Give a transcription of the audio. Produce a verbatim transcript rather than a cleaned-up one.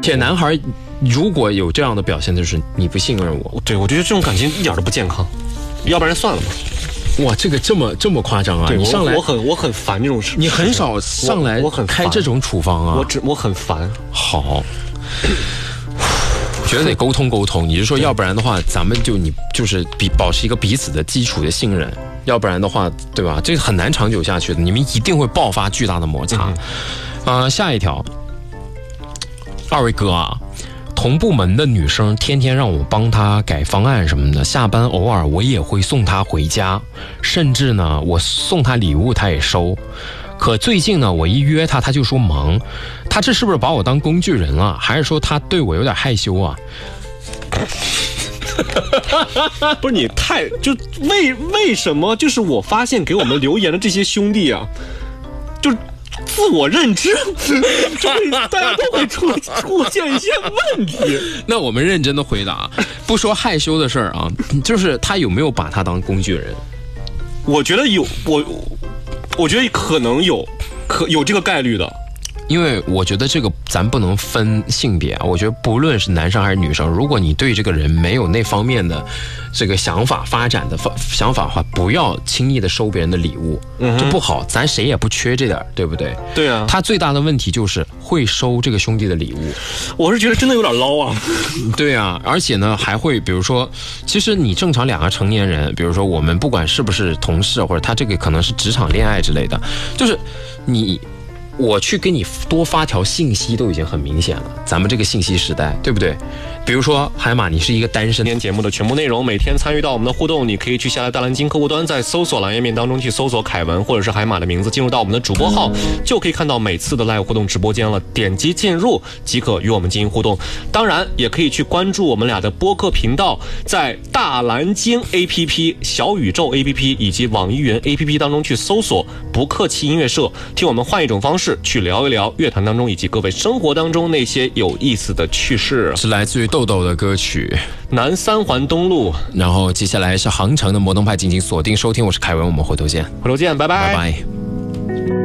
且男孩如果有这样的表现，就是你不信任我。 对，我觉得这种感情一点都不健康，要不然算了吧。 哇，这个这么这么夸张啊！ 对， 你上来我很我很烦这种事， 你很少上来我很开这种处方啊。 我只我很烦。 好。觉得得沟通沟通，你是说，要不然的话，咱们就你就是比保持一个彼此的基础的信任，要不然的话，对吧？这个很难长久下去的，你们一定会爆发巨大的摩擦。啊、嗯呃，下一条，二位哥啊，同部门的女生天天让我帮她改方案什么的，下班偶尔我也会送她回家，甚至呢，我送她礼物她也收。可最近呢，我一约他，他就说忙，他这是不是把我当工具人了？还是说他对我有点害羞啊？ 不是你太就为为什么？就是我发现给我们留言的这些兄弟啊，就自我认知，就会大家都会出出现一些问题。 那我们认真的回答，不说害羞的事儿啊，就是他有没有把他当工具人？ 我觉得有，我。我觉得可能有，可有这个概率的， 因为我觉得这个咱不能分性别啊。我觉得不论是男生还是女生，如果你对这个人没有那方面的这个想法发展的想法的话，不要轻易的收别人的礼物，嗯、这不好。咱谁也不缺这点，对不对？ 对啊。 他最大的问题就是会收这个兄弟的礼物。 我是觉得真的有点捞啊。 对啊，而且呢还会，比如说，其实你正常两个成年人，比如说我们不管是不是同事，或者他这个可能是职场恋爱之类的，就是你。我去给你多发条信息都已经很明显了，咱们这个信息时代，对不对？比如说海马，你是一个单身。 今天节目的全部内容，每天参与到我们的互动，你可以去下载大蓝鲸客户端，在搜索栏页面当中去搜索凯文或者是海马的名字，进入到我们的主播号，就可以看到每次的 live 互动直播间了。点击进入即可与我们进行互动。当然，也可以去关注我们俩的播客频道，在大蓝鲸 A P P、小宇宙 A P P 以及网易云 A P P 当中去搜索不客气音乐社，听我们换一种方式。去聊一聊乐坛当中以及各位生活当中那些有意思的趣事， 是来自于豆豆的歌曲《 南三环东路》， 然后接下来是航程的摩登派，进行锁定收听。我是凯文，我们回头见， 回头见，拜拜， 拜拜。